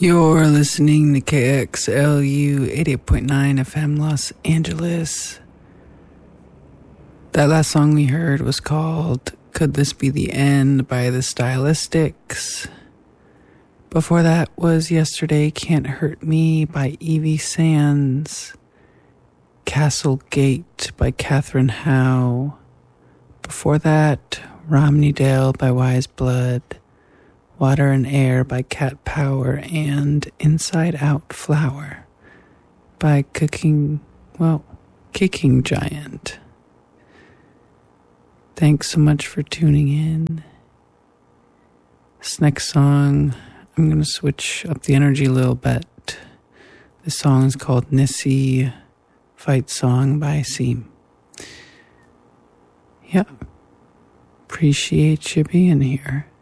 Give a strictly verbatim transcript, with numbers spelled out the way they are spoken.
You're listening to K X L U eighty-eight point nine F M Los Angeles. That last song we heard was called Could This Be the End by the Stylistics. Before that was Yesterday Can't Hurt Me by Evie Sands. Castle Gate by Catherine Howe. Before that, Romney Dale by Wise Blood. Water and Air by Cat Power, and Inside Out Flower by Cooking, well, Kicking Giant. Thanks so much for tuning in. This next song, I'm going to switch up the energy a little bit. This song is called Nissi Fight Song by Seam. Yeah, appreciate you being here.